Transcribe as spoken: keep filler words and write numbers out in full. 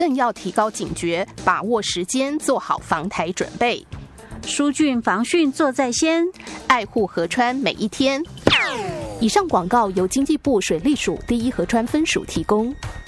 更要提高警觉，把握时间，做好防台准备。 疏浚防汛做在先， 爱护河川每一天。以上广告由经济部水利署第一河川分署提供。